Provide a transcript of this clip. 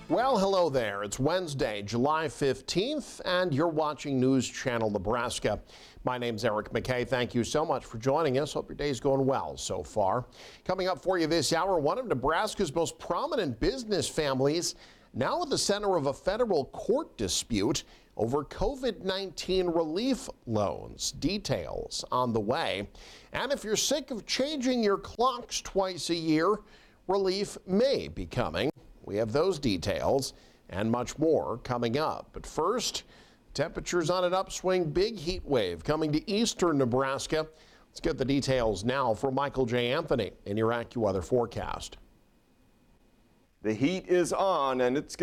Well, hello there. It's Wednesday, July 15th, and you're watching News Channel Nebraska. My name's Eric McKay. Thank you so much for joining us. Hope your day's going well so far. Coming up for you this hour, one of Nebraska's most prominent business families now at the center of a federal court dispute over COVID-19 relief loans. Details on the way. And if you're sick of changing your clocks twice a year, relief may be coming. We have those details and much more coming up. But first, temperatures on an upswing, big heat wave coming to eastern Nebraska. Let's get the details now from Michael J. Anthony in your AccuWeather forecast. The heat is on, and it's